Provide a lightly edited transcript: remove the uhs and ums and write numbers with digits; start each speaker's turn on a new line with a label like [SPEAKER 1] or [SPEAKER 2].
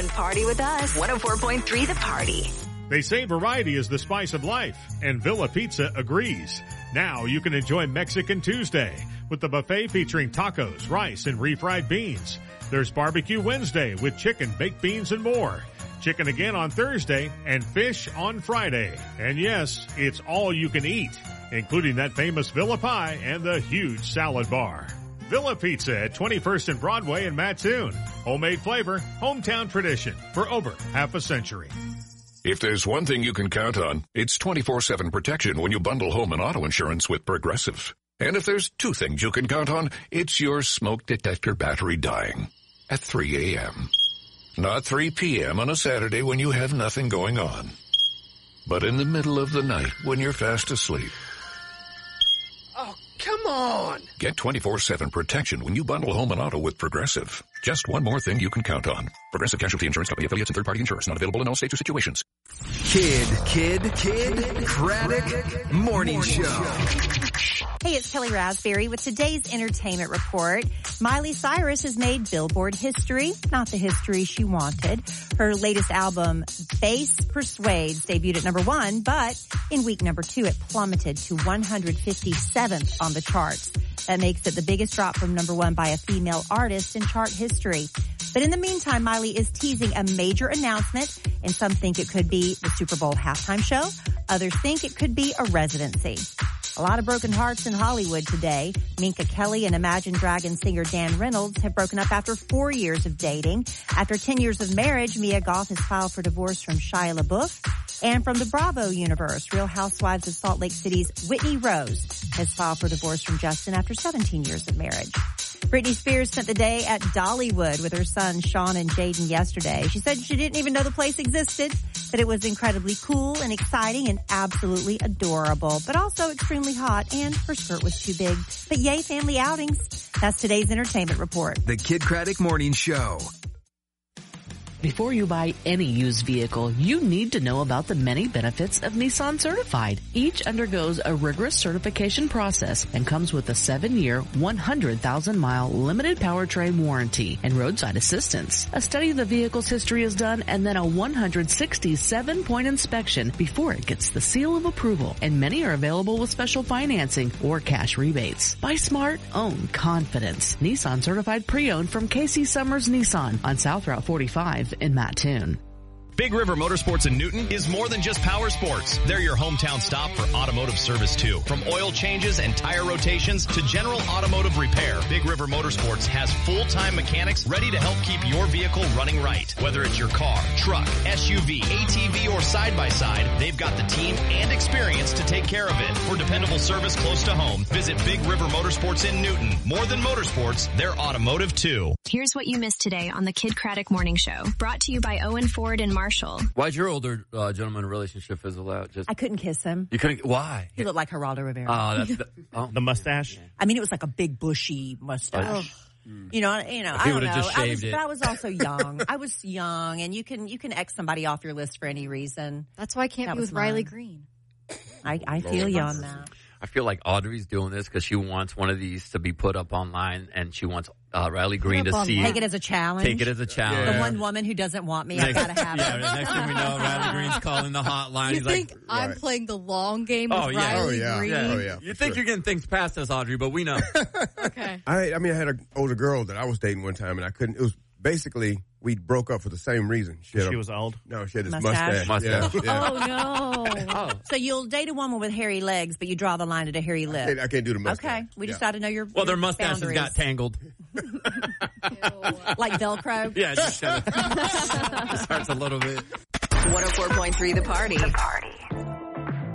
[SPEAKER 1] and party with us. 104.3 The Party.
[SPEAKER 2] They say variety is the spice of life, and Villa Pizza agrees. Now you can enjoy Mexican Tuesday with the buffet featuring tacos, rice, and refried beans. There's Barbecue Wednesday with chicken, baked beans, and more. Chicken again on Thursday and fish on Friday. And yes, it's all you can eat, including that famous Villa Pie and the huge salad bar. Villa Pizza at 21st and Broadway in Mattoon. Homemade flavor, hometown tradition for over half a century.
[SPEAKER 3] If there's one thing you can count on, it's 24/7 protection when you bundle home and auto insurance with Progressive. And if there's two things you can count on, it's your smoke detector battery dying at 3 a.m. Not 3 p.m. on a Saturday when you have nothing going on, but in the middle of the night when you're fast asleep.
[SPEAKER 4] Oh, come on!
[SPEAKER 3] Get 24/7 protection when you bundle home and auto with Progressive. Just one more thing you can count on. Progressive Casualty Insurance Company, affiliates, and third-party insurers. Not available in all states or situations.
[SPEAKER 5] Kid Craddock Morning Show.
[SPEAKER 6] Hey, it's Kelly Raspberry with today's entertainment report. Miley Cyrus has made Billboard history, not the history she wanted. Her latest album, Bass Persuades, debuted at number 1, but in week number 2, it plummeted to 157th on the charts. That makes it the biggest drop from number 1 by a female artist in chart history. But in the meantime, Miley is teasing a major announcement, and some think it could be the Super Bowl halftime show. Others think it could be a residency. A lot of broken hearts in Hollywood today. Minka Kelly and Imagine Dragons singer Dan Reynolds have broken up after 4 years of dating. After 10 years of marriage, Mia Goth has filed for divorce from Shia LaBeouf. And from the Bravo universe, Real Housewives of Salt Lake City's Whitney Rose has filed for divorce from Justin after 17 years of marriage. Britney Spears spent the day at Dollywood with her son Sean and Jaden yesterday. She said she didn't even know the place existed, that it was incredibly cool and exciting and absolutely adorable, but also extremely hot, and her skirt was too big. But yay, family outings. That's today's entertainment report.
[SPEAKER 5] The Kid Craddock Morning Show.
[SPEAKER 7] Before you buy any used vehicle, you need to know about the many benefits of Nissan Certified. Each undergoes a rigorous certification process and comes with a 7-year, 100,000-mile limited powertrain warranty and roadside assistance. A study of the vehicle's history is done, and then a 167-point inspection before it gets the seal of approval. And many are available with special financing or cash rebates. Buy smart, own confidence. Nissan Certified Pre-Owned from Casey Summers Nissan on South Route 45 in Mattoon.
[SPEAKER 8] Big River Motorsports in Newton is more than just power sports. They're your hometown stop for automotive service too. From oil changes and tire rotations to general automotive repair, Big River Motorsports has full-time mechanics ready to help keep your vehicle running right. Whether it's your car, truck, SUV, ATV, or side-by-side, they've got the team and experience to take care of it. For dependable service close to home, visit Big River Motorsports in Newton. More than motorsports, they're automotive too.
[SPEAKER 9] Here's what you missed today on the Kid Craddock Morning Show. Brought to you by Owen Ford and Marshall.
[SPEAKER 10] Why'd your older gentleman relationship fizzle out?
[SPEAKER 6] I couldn't kiss him.
[SPEAKER 10] You couldn't? Why?
[SPEAKER 6] He looked like Geraldo Rivera.
[SPEAKER 10] Oh, that's
[SPEAKER 2] the mustache?
[SPEAKER 6] I mean, it was like a big bushy mustache. You know, I don't know.
[SPEAKER 10] Just shaved it.
[SPEAKER 6] But I was also young. I was young, and you can X somebody off your list for any reason.
[SPEAKER 11] That's why I can't be with Riley Green.
[SPEAKER 6] I feel you on that.
[SPEAKER 10] I feel like Audrey's doing this because she wants one of these to be put up online, and she wants Riley Green to see.
[SPEAKER 6] Take it as a challenge.
[SPEAKER 10] Take it as a challenge.
[SPEAKER 6] The one woman who doesn't want me, I've got to have it.
[SPEAKER 10] Yeah, next thing we know, Riley Green's calling the hotline.
[SPEAKER 11] You think I'm playing the long game with Riley Green?
[SPEAKER 10] Yeah. You think you're getting things past us, Audrey, but we know.
[SPEAKER 11] Okay.
[SPEAKER 12] I had an older girl that I was dating one time, and I couldn't. It was basically we broke up for the same reason. She
[SPEAKER 2] was old?
[SPEAKER 12] No, she had this mustache.
[SPEAKER 6] Yeah. Oh, no. So you'll date a woman with hairy legs, but you draw the line at a hairy lip.
[SPEAKER 12] I can't do the mustache.
[SPEAKER 6] Okay. We just got to know your
[SPEAKER 10] their mustaches
[SPEAKER 6] boundaries.
[SPEAKER 10] got tangled.
[SPEAKER 6] Like Velcro?
[SPEAKER 10] Yeah, it just starts a little bit.
[SPEAKER 1] 104.3 The Party.